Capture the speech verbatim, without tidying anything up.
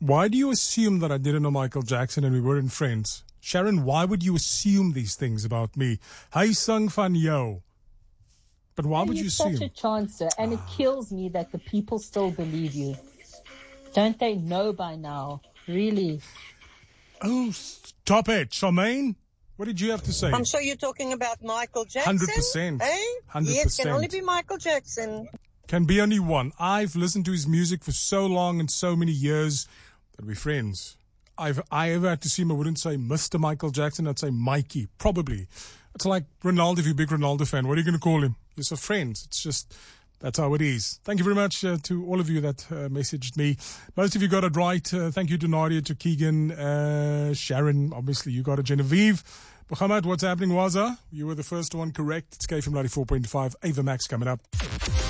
Why do you assume that I didn't know Michael Jackson and we weren't friends? Sharon, why would you assume these things about me? Hy sung van jou. But why and would you assume? Such a chancer, and it kills me that the people still believe you. Don't they know by now? Really? Oh, stop it, Charmaine. What did you have to say? I'm sure you're talking about Michael Jackson. one hundred percent. Eh? one hundred percent. Yes, can only be Michael Jackson. Can be only one. I've listened to his music for so long and so many years that we're friends. If I ever had to see him, I wouldn't say Mister Michael Jackson. I'd say Mikey, probably. It's like Ronaldo, if you're a big Ronaldo fan. What are you going to call him? You're so friends. It's just, that's how it is. Thank you very much uh, to all of you that uh, messaged me. Most of you got it right. Uh, thank you to Nadia, to Keegan, uh, Sharon. Obviously, you got it. Genevieve. Muhammad, what's happening, Waza? You were the first one correct. It's K F M ninety-four point five. Ava Max coming up.